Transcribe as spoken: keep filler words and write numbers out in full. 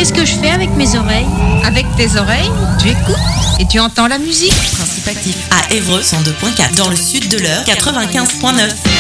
Qu'est-ce que je fais avec mes oreilles ? Avec tes oreilles, tu écoutes et tu entends la musique. Principe actif à Évreux cent deux point quatre, dans le sud de l'Eure quatre-vingt-quinze point neuf.